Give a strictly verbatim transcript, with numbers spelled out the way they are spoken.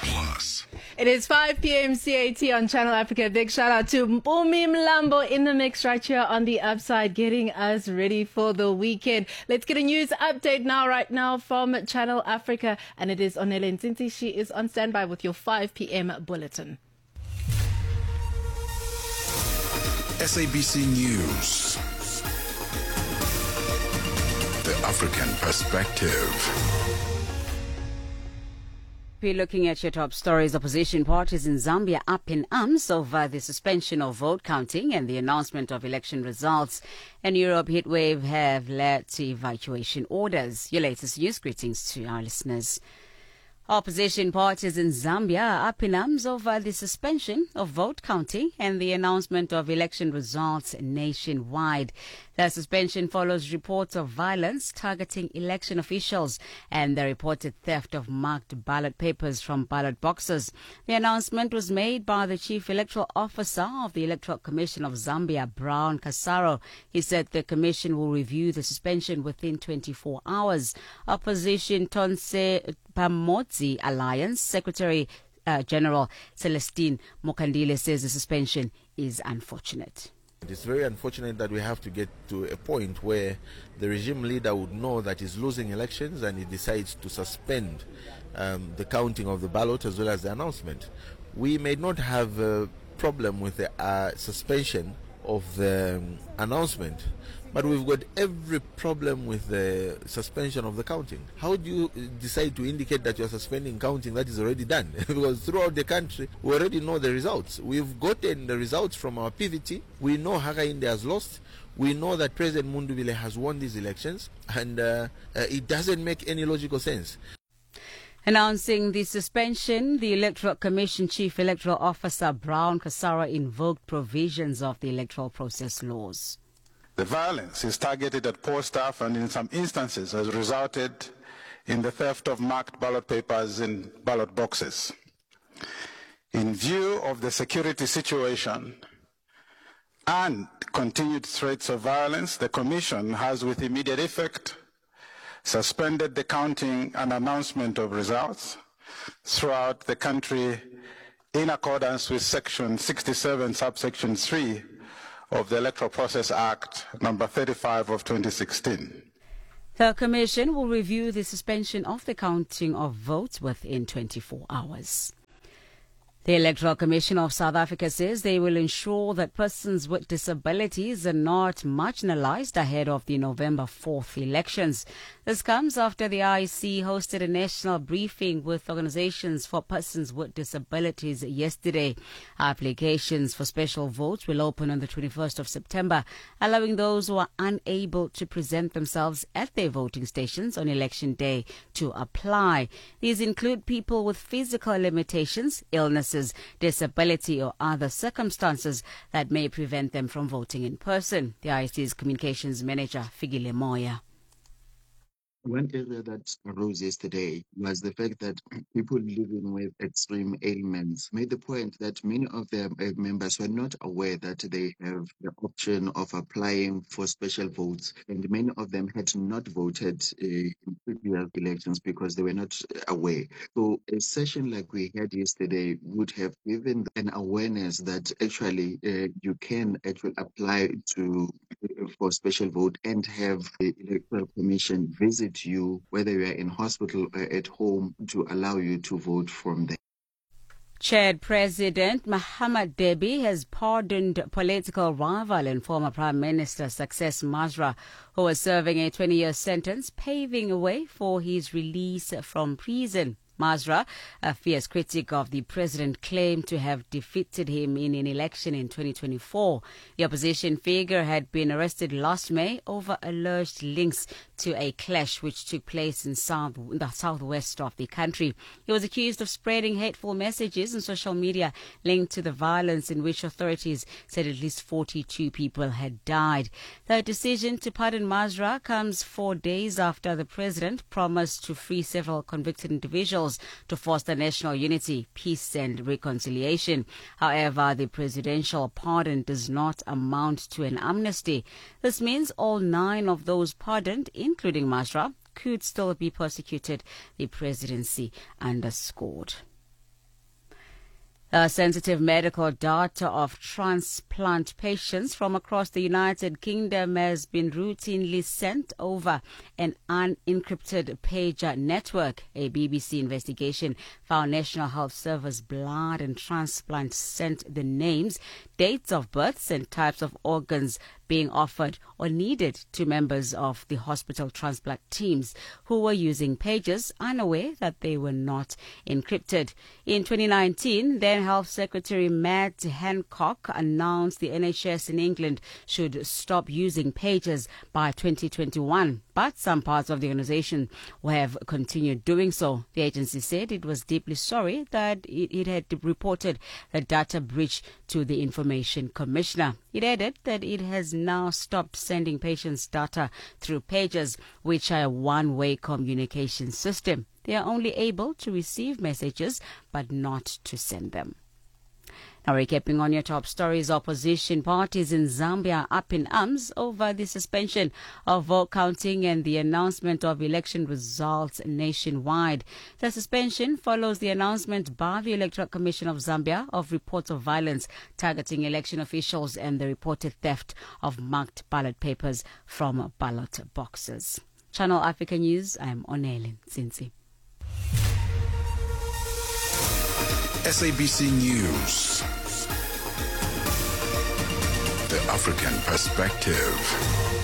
Plus. It is five p.m. C A T on Channel Africa. Big shout out to Mpumi Mlambo in the mix right here on the Upside, getting us ready for the weekend. Let's get a news update now, right now from Channel Africa. And it is Onele Ntinti. She is on standby with your five p.m. bulletin. S A B C News. The African Perspective. We're looking at your top stories. Opposition parties in Zambia up in arms over the suspension of vote counting and the announcement of election results. And Europe heatwave have led to evacuation orders. Your latest news. Greetings to our listeners. Opposition parties in Zambia are up in arms over the suspension of vote counting and the announcement of election results nationwide. The suspension follows reports of violence targeting election officials and the reported theft of marked ballot papers from ballot boxes. The announcement was made by the Chief Electoral Officer of the Electoral Commission of Zambia, Brown Kasaro. He said the commission will review the suspension within twenty-four hours. Opposition Tonse Pamodzi Alliance Secretary uh, General Celestine Mokandile says the suspension is unfortunate. It's very unfortunate that we have to get to a point where the regime leader would know that he's losing elections and he decides to suspend um, the counting of the ballot as well as the announcement. We may not have a problem with the uh, suspension of the um, announcement, but we've got every problem with the suspension of the counting. How do you decide to indicate that you're suspending counting that is already done? Because throughout the country, we already know the results. We've gotten the results from our P V T. We know Hakainde has lost. We know that President Mundubile has won these elections, and uh, uh, it doesn't make any logical sense. Announcing the suspension, the Electoral Commission Chief Electoral Officer Brown Kasara invoked provisions of the electoral process laws. The violence is targeted at poor staff and in some instances has resulted in the theft of marked ballot papers in ballot boxes. In view of the security situation and continued threats of violence, the Commission has with immediate effect suspended the counting and announcement of results throughout the country in accordance with Section sixty-seven, subsection three of the Electoral Process Act number thirty-five of twenty sixteen. The Commission will review the suspension of the counting of votes within twenty-four hours. The Electoral Commission of South Africa says they will ensure that persons with disabilities are not marginalized ahead of the November fourth elections. This comes after the I E C hosted a national briefing with organizations for persons with disabilities yesterday. Applications for special votes will open on the twenty-first of September, allowing those who are unable to present themselves at their voting stations on election day to apply. These include people with physical limitations, illnesses, disability or other circumstances that may prevent them from voting in person. The I E C's communications manager, Figile Moya. One area that arose yesterday was the fact that people living with extreme ailments made the point that many of their members were not aware that they have the option of applying for special votes, and many of them had not voted uh, in previous elections because they were not aware. So a session like we had yesterday would have given an awareness that actually uh, you can actually apply to for special vote and have the Electoral Commission visit you, whether you are in hospital or at home, to allow you to vote from there. Chad President Mahamat Deby has pardoned political rival and former Prime Minister Success Masra, who was serving a twenty-year sentence, paving a way for his release from prison. Masra, a fierce critic of the president, claimed to have defeated him in an election in twenty twenty-four. The opposition figure had been arrested last May over alleged links to a clash which took place in south, the southwest of the country. He was accused of spreading hateful messages on social media linked to the violence in which authorities said at least forty-two people had died. The decision to pardon Masra comes four days after the president promised to free several convicted individuals to foster national unity, peace and reconciliation. However, the presidential pardon does not amount to an amnesty. This means all nine of those pardoned, including Masra, could still be persecuted, the presidency underscored. Uh, sensitive medical data of transplant patients from across the United Kingdom has been routinely sent over an unencrypted pager network. A B B C investigation found National Health Service blood and transplant sent the names, dates of births and types of organs being offered or needed to members of the hospital transplant teams who were using pagers, unaware that they were not encrypted. In twenty nineteen, then Health Secretary Matt Hancock announced the N H S in England should stop using pagers by twenty twenty-one, but some parts of the organisation have continued doing so. The agency said it was deeply sorry that it, it had reported the data breach to the Information Commissioner. It added that it has now stopped sending patients' data through pagers, which are a one-way communication system. They are only able to receive messages, but not to send them. Now, recapping on your top stories, opposition parties in Zambia up in arms over the suspension of vote counting and the announcement of election results nationwide. The suspension follows the announcement by the Electoral Commission of Zambia of reports of violence targeting election officials and the reported theft of marked ballot papers from ballot boxes. Channel Africa News, I'm Onele Sinsi. S A B C News. The African Perspective.